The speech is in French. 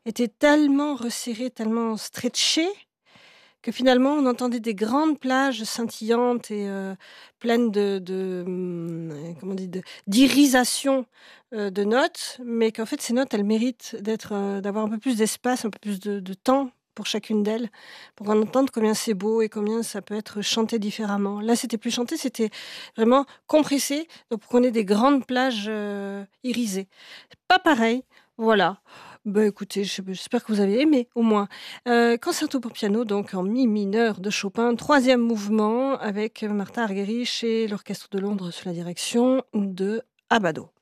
était tellement resserrée, tellement stretchée, que finalement on entendait des grandes plages scintillantes et pleines comment on dit? D'irisation, de notes, mais qu'en fait ces notes, elles méritent d'avoir un peu plus d'espace, un peu plus de temps pour chacune d'elles, pour en entendre combien c'est beau et combien ça peut être chanté différemment. Là, c'était plus chanté, c'était vraiment compressé, donc pour qu'on ait des grandes plages, irisées. Pas pareil, voilà. Bah, écoutez, j'espère que vous avez aimé, au moins. Concerto pour piano, donc en mi mineur de Chopin, 3e mouvement avec Martha Argerich et l'Orchestre de Londres sous la direction de Abbado.